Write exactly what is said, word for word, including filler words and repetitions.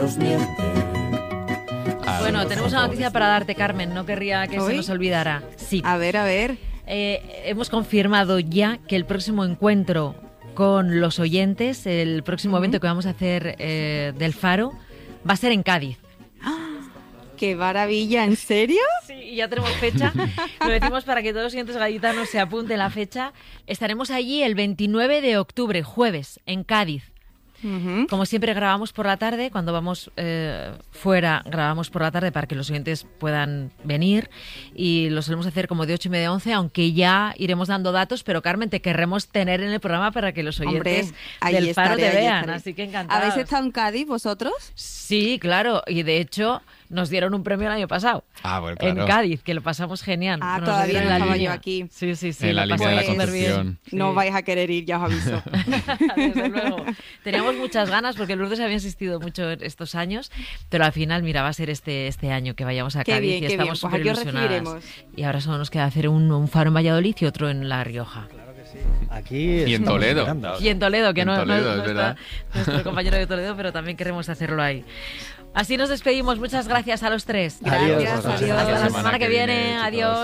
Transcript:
nos mienten. Bueno, tenemos una noticia para darte, Carmen. No querría que ¿Hoy? se nos olvidara. Sí. A ver, a ver. Eh, hemos confirmado ya que el próximo encuentro con los oyentes, el próximo uh-huh. evento que vamos a hacer eh, del Faro, va a ser en Cádiz. ¡Qué maravilla! ¿En serio? Sí, ya tenemos fecha. Lo decimos para que todos los oyentes gaditanos se apunten la fecha. Estaremos allí el veintinueve de octubre, jueves, en Cádiz. Uh-huh. Como siempre grabamos por la tarde, cuando vamos eh, fuera grabamos por la tarde para que los oyentes puedan venir y lo solemos hacer como de ocho y media a once, aunque ya iremos dando datos, pero Carmen, te querremos tener en el programa para que los oyentes Hombre, del Faro estaré, te vean, estaré. Así que encantados. ¿Habéis estado en Cádiz vosotros? Sí, claro, y de hecho nos dieron un premio el año pasado ah, bueno, claro. en Cádiz, que lo pasamos genial. Ah, nos todavía no estaba yo aquí. Sí, sí, sí. En la línea de la Concepción. Sí. No vais a querer ir, ya os aviso. Desde luego. Teníamos muchas ganas porque Lourdes había insistido mucho estos años, pero al final, mira, va a ser este este año que vayamos a qué Cádiz bien, y qué estamos súper pues ilusionadas. Y ahora solo nos queda hacer un, un faro en Valladolid y otro en La Rioja. Aquí y en Toledo. Y en Toledo, que en no, Toledo, no, no está nuestro compañero de Toledo, pero también queremos hacerlo ahí. Así nos despedimos. Muchas gracias a los tres. Adiós. Gracias. Adiós. Hasta la semana semana que que viene. viene Adiós.